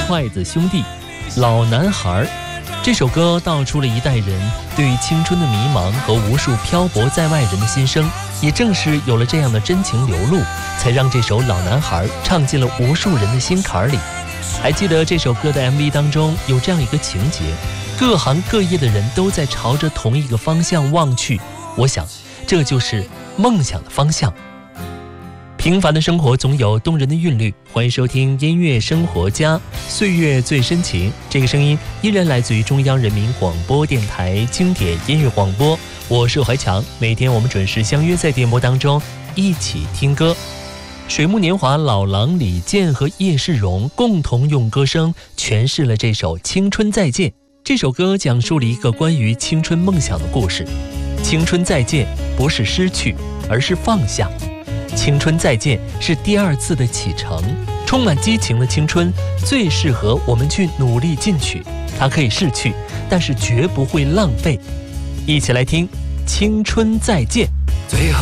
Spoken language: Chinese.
筷子兄弟，老男孩。这首歌道出了一代人对于青春的迷茫和无数漂泊在外人的心声，也正是有了这样的真情流露，才让这首老男孩唱进了无数人的心坎里。还记得这首歌的 MV 当中有这样一个情节，各行各业的人都在朝着同一个方向望去，我想这就是梦想的方向。平凡的生活总有动人的韵律，欢迎收听音乐生活家，岁月最深情。这个声音依然来自于中央人民广播电台经典音乐广播，我是怀强，每天我们准时相约在电波当中一起听歌。水木年华老狼李健和叶世荣共同用歌声诠释了这首《青春再见》。这首歌讲述了一个关于青春梦想的故事。青春再见不是失去，而是放下。青春再见是第二次的启程，充满激情的青春最适合我们去努力进取。它可以逝去，但是绝不会浪费。一起来听《青春再见》。